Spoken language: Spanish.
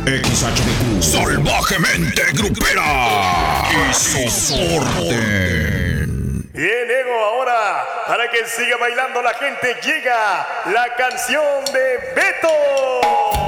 XHDQ, salvajemente grupera y soporten. Bien, Ego, ahora, para que siga bailando la gente, llega la canción de Beto.